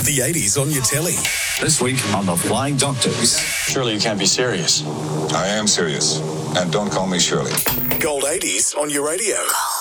The 80s on your telly. This week on The Flying Doctors. Surely you can't be serious. I am serious. And don't call me Shirley. Gold 80s on your radio.